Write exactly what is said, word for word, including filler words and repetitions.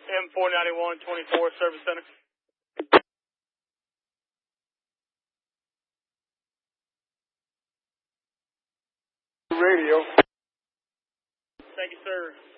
M four ninety-one twenty-four Service Center. Radio. Thank you, sir.